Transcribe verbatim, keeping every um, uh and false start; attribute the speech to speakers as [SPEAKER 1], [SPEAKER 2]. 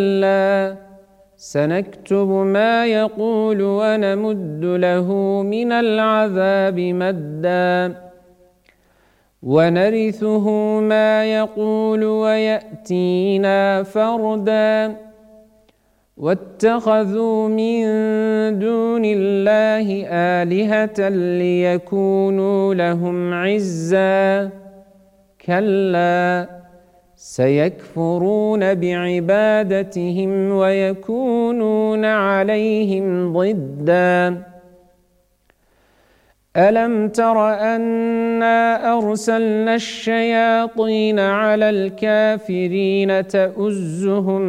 [SPEAKER 1] كلا سنكتب ما يقول ونمد له من العذاب مدا ونرثه ما يقول ويأتينا فردا واتخذوا من دون الله آلهة ليكونوا لهم عزا كلا سيكفرون بعبادتهم ويكونون عليهم ضدا ألم تر أنا أرسلنا الشياطين على الكافرين تؤزهم